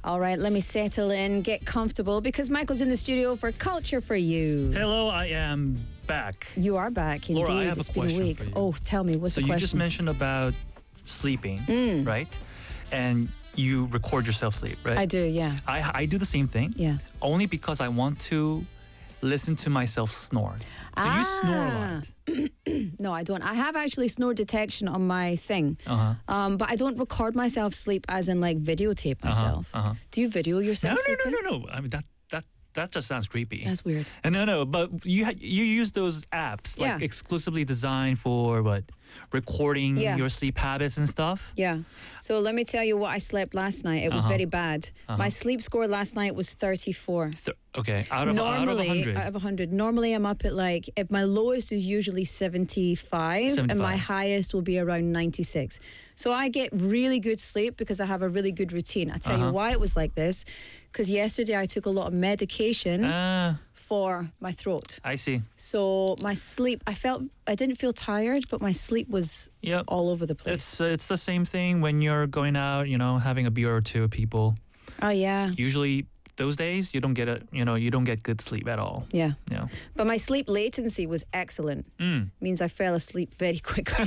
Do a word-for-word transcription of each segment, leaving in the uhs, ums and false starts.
All right, let me settle in, get comfortable, because Michael's in the studio for Culture for You. Hello, I am back. You are back, indeed. Laura, I have it's a been question a week. for you. Oh, tell me, what's so the you question? just mentioned about sleeping, Mm. right? And you record yourself sleep, right? I do, yeah. I, I do the same thing. Yeah. Only because I want to listen to myself snore. Do you snore a Ah. lot? No, I don't. I have actually snore detection on my thing. Uh-huh. Um, but I don't record myself sleep as in like videotape Uh-huh, myself. uh-huh. Do you video No, yourself no, no, sleeping? no, no. I mean, that that that just sounds creepy. That's weird. Uh, No, no, but you ha- you use those apps like Yeah. exclusively designed for what? Recording Yeah. your sleep habits and stuff? Yeah. So let me tell you what I slept last night. It was Uh-huh. very bad. My sleep score last night was thirty-four. Th- okay, out of out of Normally, one hundred. out of one hundred. Normally, I'm up at like, if my lowest is usually seventy-five, and my seventy-five. highest will be around ninety-six. So I get really good sleep because I have a really good routine. I tell Uh-huh. you why it was like this, because yesterday I took a lot of medication Ah, for my throat. I see. So my sleep, I felt, I didn't feel tired, but my sleep was Yep. all over the place. It's uh, it's the same thing when you're going out, you know, having a beer or two with people. Oh, yeah. Usually those days you don't get a, you know, you don't get good sleep at all. Yeah. Yeah. But my sleep latency was excellent. Mm. Means I fell asleep very quickly.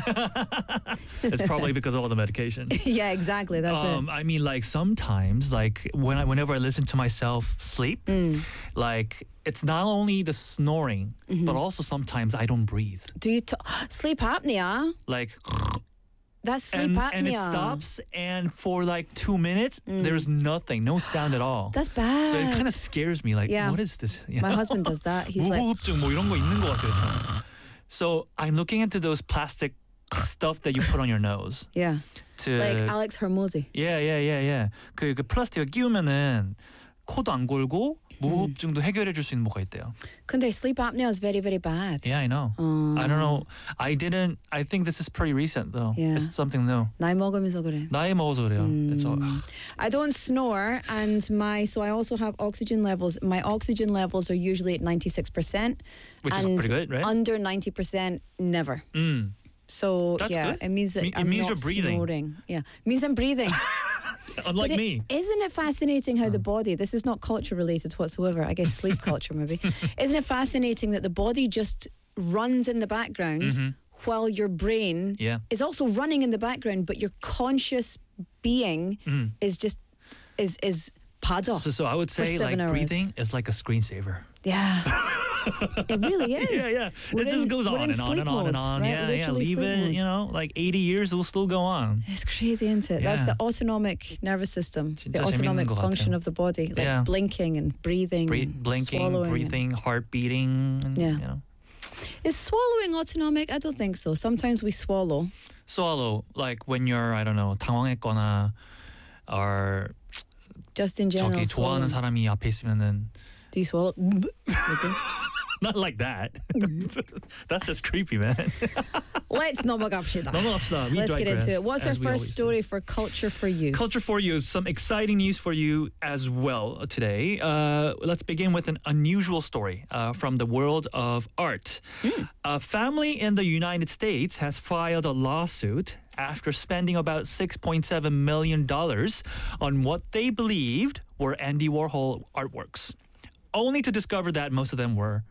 It's probably because of all the medication. Yeah, exactly. That's Um, I mean, like sometimes, like when I, whenever I listen to myself sleep, Mm. like it's not only the snoring, Mm-hmm. but also sometimes I don't breathe. it. Do you t- sleep apnea? Like, That's sleep and, apnea. and it stops, and for like two minutes, there's nothing, no sound at all. Mm. That's bad. So it kind of scares me. Like, Yeah. what is this? You My know? husband does that. He's like, 무호흡증 뭐 이런 거 있는 것 같아요. 저는. So I'm looking into those plastic stuff that you put on your nose yeah, to. like Alex Hormozy. yeah, yeah, yeah, yeah. 그, 그 플라스틱을 끼우면은 코도 안 골고 무호흡증도 해결해 줄 수 있는 뭐가 있대요. 근데 sleep apnea is very, very bad. Yeah, I know. I don't know. I didn't. I think this is pretty recent though. Yeah. It's something new. 나이 먹으면서 그래. 나이 먹어서 그래요. It's all, I don't snore, and my so I also have oxygen levels. My oxygen levels are usually at ninety-six percent, which is and pretty good, right? under ninety percent, never. Mm. So That's yeah, good. it means that Me- it I'm means not you're breathing. snoring. Yeah, it means I'm breathing. Unlike But it- me. Isn't it fascinating how the body, this is not culture related whatsoever, I guess sleep culture maybe. Isn't it fascinating that the body just runs in the background while your brain Mm-hmm. Yeah. is also running in the background, but your conscious being Mm. is just, is, is paddle. So, so I would For say like seven hours. breathing is like a screensaver. Yeah. It really is. Yeah, yeah. We're it just in- goes we're on in and on sleep and on and mode, on. right? Yeah, yeah. Literally Leave sleep it, mode. you know, like eighty years, it'll still go on. It's crazy, isn't it? That's Yeah. the autonomic nervous system, the 진짜 autonomic 재밌는 것 function 같아요. of the body, like Yeah. blinking and breathing, Bre- and blinking, swallowing and- breathing, heart beating. And, Yeah. You know. Is swallowing autonomic? I don't think so. Sometimes we swallow. Swallow, like when you're, I don't know, 당황했거나 or Just in general. 저기 swallowing. 좋아하는 사람이 앞에 있으면은 Do you swallow? Like this? not like that. Mm-hmm. That's just creepy, man. Let's not bug up shit. 넘어갑시다. We Let's get into digress, it. What's our as we first always do. story for Culture for You? Culture for you, some exciting news for you as well today. Uh, let's begin with an unusual story uh, from the world of art. A family in the United States has filed a lawsuit after spending about six point seven million dollars on what they believed were Andy Warhol artworks, only to discover that most of them were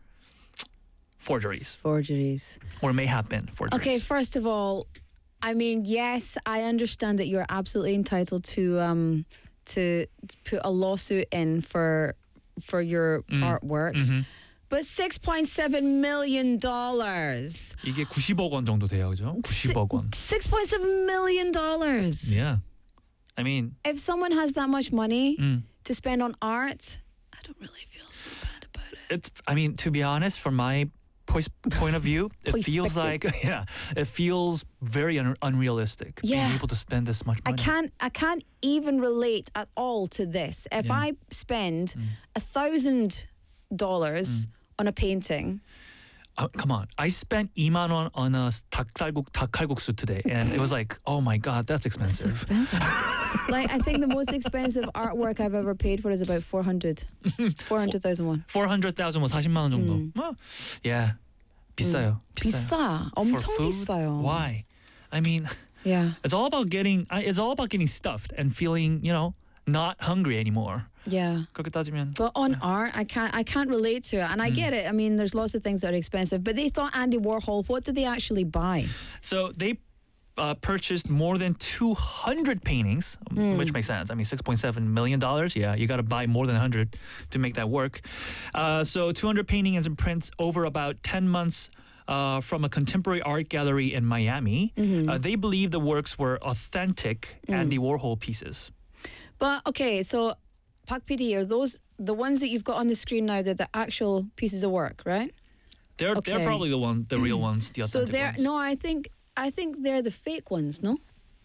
forgeries Forgeries. or may have been forgeries. Okay, first of all, I mean, yes, I understand that you're absolutely entitled to um to put a lawsuit in for for your artwork. Mhm. But six point seven million dollars. 이게 구십억 원 정도 돼요, 그죠? 구십억 원. six point seven million dollars. Yeah. I mean, If someone has that much money mm, to spend on art, I don't really feel so bad about it. it's, I mean, to be honest, from my pos- point of view, it feels like, Perspective. yeah, it feels very un- unrealistic Yeah. being able to spend this much I money. can't I can't even relate at all to this. If Yeah. I spend a thousand dollars on a painting, Uh, come on. I spent 이만 원 on a 닭살국, 닭칼국수 today, and it was like, oh my God, that's expensive. expensive. Like I think the most expensive artwork I've ever paid for is about four hundred. four hundred thousand won. four hundred thousand 뭐 사십만 원 정도. 뭐, yeah. 비싸요. 비싸요. 비싸. For 엄청 food? 비싸요. Why? I mean, Yeah. it's all about getting, I- it's all about getting stuffed and feeling, you know, not hungry anymore. Yeah. 그렇게 따지면. But on art, I can't I can't relate to it. And I get it. I mean, there's lots of things that are expensive. But they thought Andy Warhol, what did they actually buy? So they uh, purchased more than two hundred paintings, which makes sense. I mean, six point seven million dollars. Yeah, you got to buy more than one hundred to make that work. Uh, so two hundred paintings and prints over about ten months. Uh, from a contemporary art gallery in Miami. Mm-hmm. Uh, they believe the works were authentic Mm. Andy Warhol pieces. But okay, so Pak P D, are those the ones that you've got on the screen now? They're the actual pieces of work, right? They're Okay. they're probably the one, the real ones, the So authentic they're ones. no, I think I think they're the fake ones. No,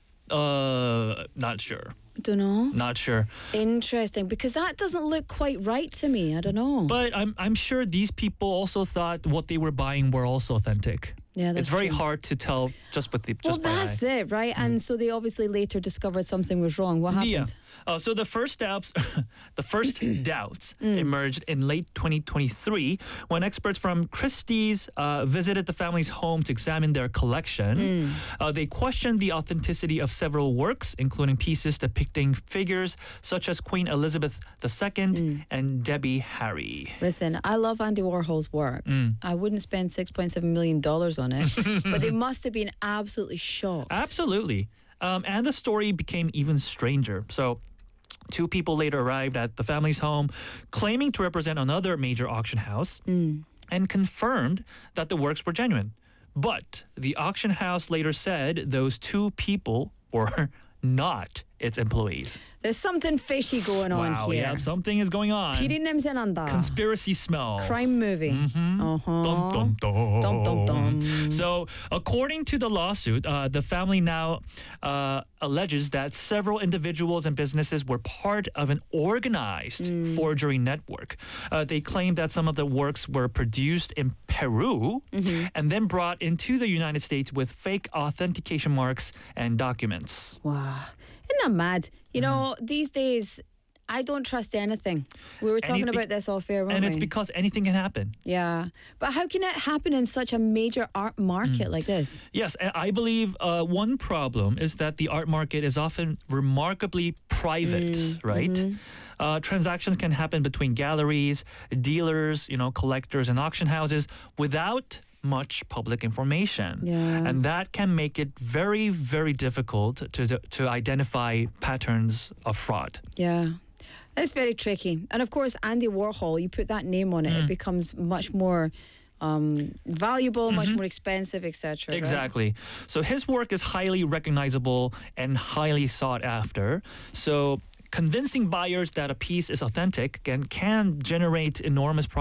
Uh, not sure. don't know. Not sure. Interesting, because that doesn't look quite right to me. I don't know. But I'm I'm sure these people also thought what they were buying were also authentic. yeah, that's It's very true. hard to tell just with the Well, just by that's eye. it, right? And so they obviously later discovered something was wrong. What happened? Yeah. Uh, so the first doubts, the first doubts Mm. emerged in late twenty twenty-three when experts from Christie's uh, visited the family's home to examine their collection. Mm. Uh, they questioned the authenticity of several works, including pieces depicting figures such as Queen Elizabeth the Second Mm. and Debbie Harry. Listen, I love Andy Warhol's work. Mm. I wouldn't spend six point seven million dollars on it, but they must have been absolutely shocked. Absolutely. Um, and the story became even stranger. So, two people later arrived at the family's home claiming to represent another major auction house Mm. and confirmed that the works were genuine. But the auction house later said those two people were not its employees. There's something fishy going on wow, here. yeah, something is going on. 피디 냄새 난다. Conspiracy smell. Crime movie. Mhm. Uh-huh. Dum, dum, dum. Dum, dum, dum. So, according to the lawsuit, uh, the family now uh, alleges that several individuals and businesses were part of an organized Mm. forgery network. Uh, they claim that some of the works were produced in Peru Mm-hmm. and then brought into the United States with fake authentication marks and documents. Wow. Isn't that mad? You know, these days, I don't trust anything. We were talking Anything- about this off air, weren't And it's we? because anything can happen. Yeah. But how can it happen in such a major art market like this? Yes, and I believe uh, one problem is that the art market is often remarkably private, Mm, right? mm-hmm. Uh, transactions can happen between galleries, dealers, you know, collectors, and auction houses without much public information. Yeah. And that can make it very, very difficult to, to identify patterns of fraud. Yeah. That's very tricky. And of course, Andy Warhol, you put that name on it, it becomes much more um, valuable, much more expensive, et cetera. Exactly. So his work is highly recognizable and highly sought after. So convincing buyers that a piece is authentic can, can generate enormous profit.